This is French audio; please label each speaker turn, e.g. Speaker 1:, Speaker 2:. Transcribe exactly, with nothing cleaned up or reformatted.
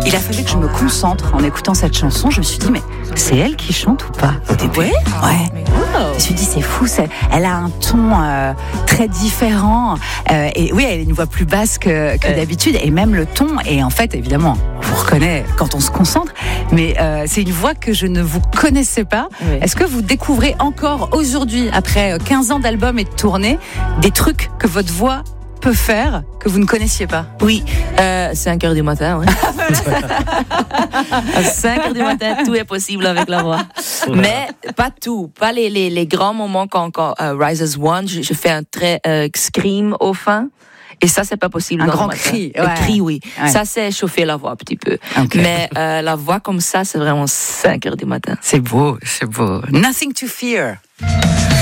Speaker 1: il a fallu que je me concentre en écoutant cette chanson. Je me suis dit, mais c'est elle qui chante ou pas au début?
Speaker 2: Ouais.
Speaker 1: Ouais.
Speaker 2: Oh.
Speaker 1: Je me suis dit, c'est fou, c'est... elle a un ton euh, très différent. Euh, et oui, elle a une voix plus basse que, que euh. d'habitude. Et même le ton. Et en fait, évidemment, on vous reconnaît quand on se concentre. Mais euh, c'est une voix que je ne vous connaissais pas. Oui. Est-ce que vous découvrez encore aujourd'hui, après quinze ans d'albums et de tournées, des trucs que votre voix peut faire que vous ne connaissiez pas?
Speaker 2: Oui, euh, cinq heures du matin, ouais. À cinq heures du matin, tout est possible avec la voix. Mais pas tout, pas les, les, les grands moments quand, quand uh, Rise as One, je, je fais un très uh, scream au fin. Et ça, c'est pas possible.
Speaker 1: Un
Speaker 2: dans
Speaker 1: grand
Speaker 2: le
Speaker 1: cri.
Speaker 2: Ouais. Un cri, oui.
Speaker 1: Ouais.
Speaker 2: Ça, c'est chauffer la voix un petit peu.
Speaker 1: Okay.
Speaker 2: Mais euh, la voix comme ça, c'est vraiment cinq heures du matin.
Speaker 1: C'est beau, c'est beau. Nothing to fear.